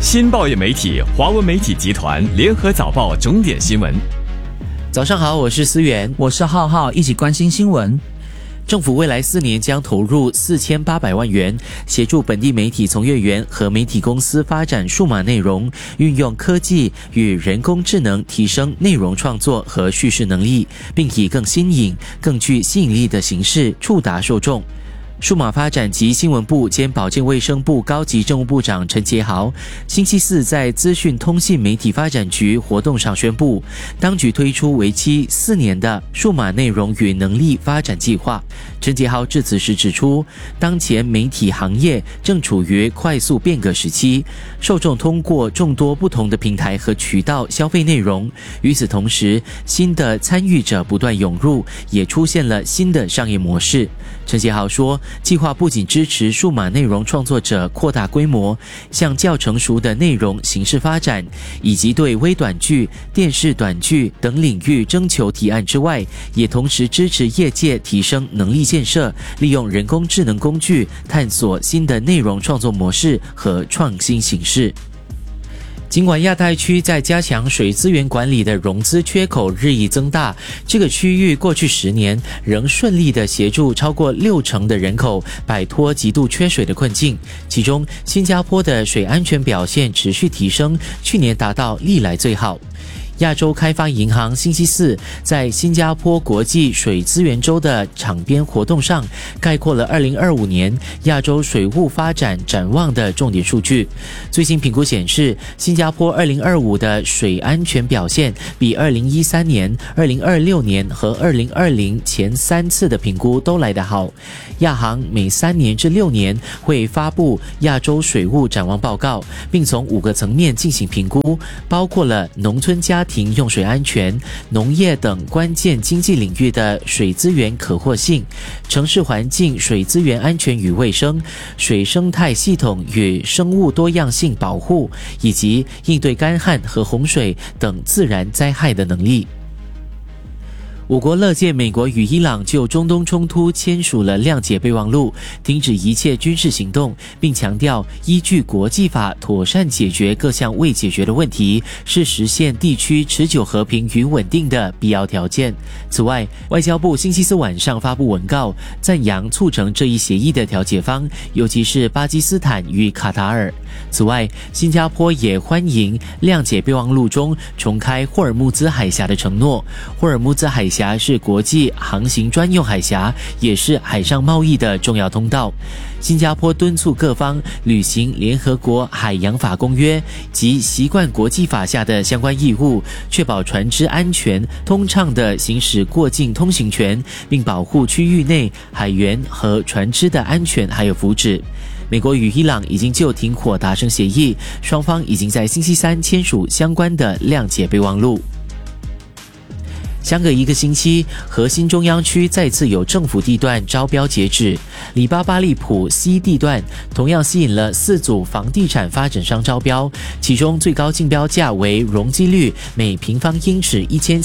新报业媒体华文媒体集团联合早报重点新闻。 早上好，我是思源， 我是浩浩，一起关心新闻。 政府未来4年将投入4800万元，协助本地媒体从业员和媒体公司发展数码内容，运用科技与人工智能提升内容创作和叙事能力，并以更新颖、更具吸引力的形式触达受众。数码发展及新闻部兼保健卫生部高级政务部长陈杰豪星期四在资讯通信媒体发展局活动上宣布，当局推出为期4年的数码内容与能力发展计划。陈杰豪致辞时指出，当前媒体行业正处于快速变革时期，受众通过众多不同的平台和渠道消费内容，与此同时，新的参与者不断涌入，也出现了新的商业模式。陈杰豪说，计划不仅支持数码内容创作者扩大规模，向较成熟的内容形式发展，以及对微短剧、电视短剧等领域征求提案之外，也同时支持业界提升能力建设，利用人工智能工具探索新的内容创作模式和创新形式。尽管亚太区在加强水资源管理的融资缺口日益增大，这个区域过去10年仍顺利地协助超过60%的人口摆脱极度缺水的困境。其中，新加坡的水安全表现持续提升，去年达到历来最好。亚洲开发银行星期四在新加坡国际水资源周的场边活动上概括了2025年亚洲水务发展展望的重点数据。最新评估显示，新加坡2025的水安全表现比2013年、2026年和2020前3次的评估都来得好。亚行每3年至6年会发布亚洲水务展望报告，并从5个层面进行评估，包括了农村家庭用水安全、农业等关键经济领域的水资源可获性、城市环境水资源安全与卫生、水生态系统与生物多样性保护，以及应对干旱和洪水等自然灾害的能力。我国乐见美国与伊朗就中东冲突签署了谅解备忘录，停止一切军事行动，并强调依据国际法妥善解决各项未解决的问题，是实现地区持久和平与稳定的必要条件。此外，外交部星期四晚上发布文告，赞扬促成这一协议的调解方，尤其是巴基斯坦与卡塔尔。此外，新加坡也欢迎谅解备忘录中重开霍尔木兹海峡的承诺。霍尔木兹海峡是国际航行专用海峡，也是海上贸易的重要通道。新加坡敦促各方履行联合国海洋法公约及习惯国际法下的相关义务，确保船只安全通畅地行使过境通行权，并保护区域内海员和船只的安全还有福祉。美国与伊朗已经就停火达成协议，双方已经在星期三签署相关的谅解备忘录。相隔1个星期，核心中央区再次有政府地段招标截止。里巴巴利普 C 地段同样吸引了4组房地产发展商招标，其中最高竞标价为容积率每平方英尺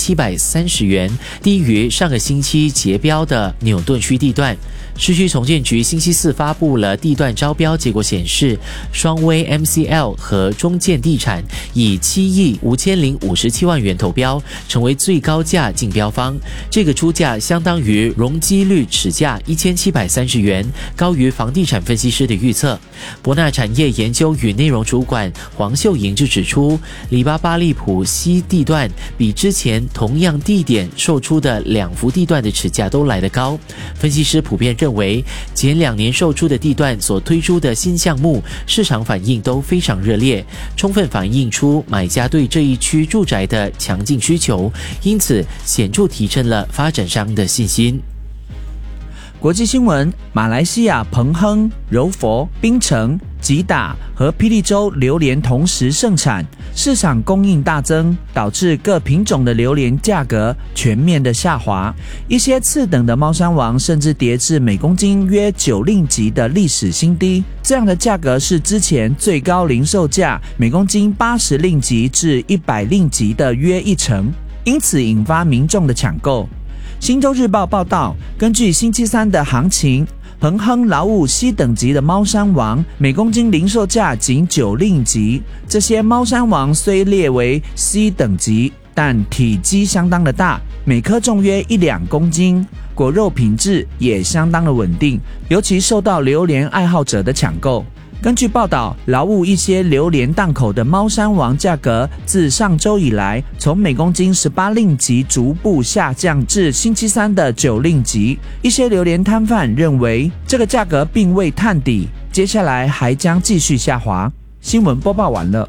1730元，低于上个星期截标的纽顿区地段。市区重建局星期四发布了地段招标结果显示，双威 MCL 和中建地产以7亿5057万元投标，成为最高价竞标方。这个出价相当于容积率尺价1730元，高于房地产分析师的预测。博纳产业研究与内容主管黄秀莹就指出，里巴巴利普西地段比之前同样地点售出的2幅地段的尺价都来得高。分析师普遍认为，前2年售出的地段所推出的新项目市场反应都非常热烈，充分反映出买家对这一区住宅的强劲需求，因此显著提升了发展商的信心。 国际新闻：马来西亚彭亨、柔佛、槟城、吉打和霹雳州榴莲同时盛产，市场供应大增，导致各品种的榴莲价格全面的下滑。一些次等的猫山王甚至跌至每公斤约9令吉的历史新低，这样的价格是之前最高零售价每公斤80令吉至100令吉的约1成，因此引发民众的抢购。新洲日报报道，根据星期三的行情， 彭亨老五 C 等级的猫山王，每公斤零售价仅9令吉。这些猫山王虽列为 C 等级，但体积相当的大，每颗重约1-2公斤，果肉品质也相当的稳定，尤其受到榴莲爱好者的抢购。根据报道，劳务一些榴莲档口的猫山王价格自上周以来，从每公斤18令吉逐步下降至星期三的9令吉。一些榴莲摊贩认为，这个价格并未探底，接下来还将继续下滑。新闻播报完了。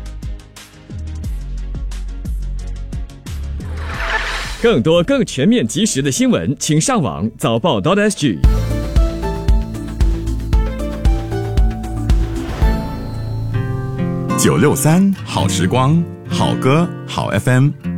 更多更全面及时的新闻，请上网早报.sg。 963好时光，好歌好 FM。